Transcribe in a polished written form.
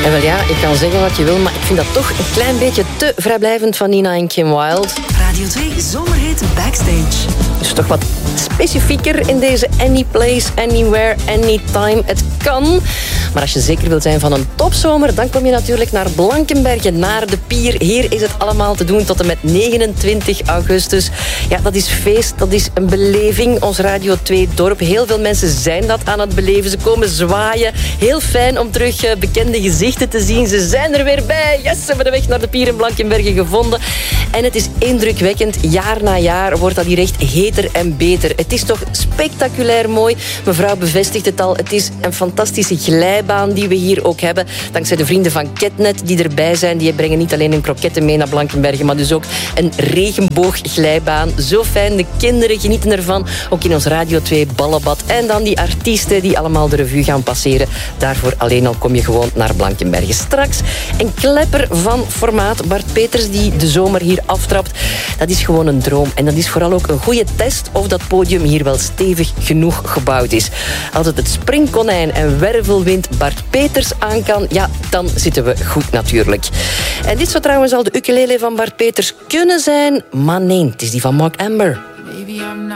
En wel ja, ik kan zeggen wat je wil, maar ik vind dat toch een klein beetje te vrijblijvend van Nina en Kim Wilde. Radio 2 Zomerhit Backstage. Dus toch wat specifieker in deze any place, anywhere, anytime. Het kan. Maar als je zeker wilt zijn van een topzomer, dan kom je natuurlijk naar Blankenberge, naar de pier. Hier is het allemaal te doen tot en met 29 augustus. Ja, dat is feest, dat is een beleving. Ons Radio 2-dorp. Heel veel mensen zijn dat aan het beleven. Ze komen zwaaien. Heel fijn om terug bekende gezichten te zien. Ze zijn er weer bij. Yes, ze hebben de weg naar de pier in Blankenberge gevonden. En het is indrukwekkend. Jaar na jaar wordt dat hier echt heter en beter. Het is toch spectaculair mooi. Mevrouw bevestigt het al. Het is een fantastische glijbaan die we hier ook hebben. Dankzij de vrienden van Ketnet die erbij zijn. Die brengen niet alleen hun kroketten mee naar Blankenberge, maar dus ook een regenboogglijbaan. Zo fijn. De kinderen genieten ervan. Ook in ons Radio 2 ballenbad. En dan die artiesten die allemaal de revue gaan passeren. Daarvoor alleen al kom je gewoon naar Blankenberge. Straks een klepper van formaat. Bart Peters die de zomer hier aftrapt. Dat is gewoon een droom. En dat is vooral ook een goede test of dat podium hier wel stevig genoeg gebouwd is. Als het springkonijn en wervelwind Bart Peters aan kan, ja, dan zitten we goed natuurlijk. En dit zou trouwens al de ukulele van Bart Peters kunnen zijn, maar nee, het is die van Mark Amber.